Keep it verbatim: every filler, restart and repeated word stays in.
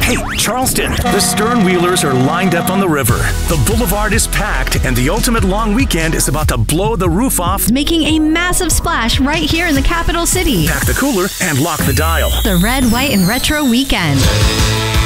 Hey, Charleston, the Stern Wheelers are lined up on the river. The boulevard is packed, and the ultimate long weekend is about to blow the roof off, making a massive splash right here in the capital city. Pack the cooler and lock the dial. The Red, White, and Retro Weekend.